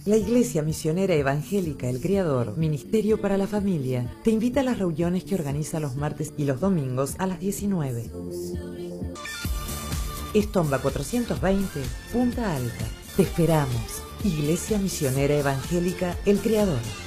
La Iglesia Misionera Evangélica El Criador, Ministerio para la Familia, te invita a las reuniones que organiza los martes y los domingos a las 19. Estomba 420, Punta Alta. Te esperamos. Iglesia Misionera Evangélica El Criador.